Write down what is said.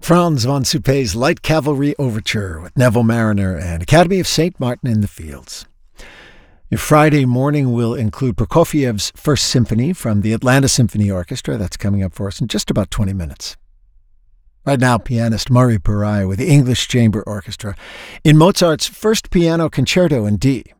Franz von Suppé's Light Cavalry Overture with Neville Mariner and Academy of St. Martin in the Fields. Your Friday morning will include Prokofiev's First Symphony from the Atlanta Symphony Orchestra. That's coming up for us in just about 20 minutes. Right now, pianist Murray Pariah with the English Chamber Orchestra in Mozart's First Piano Concerto in D.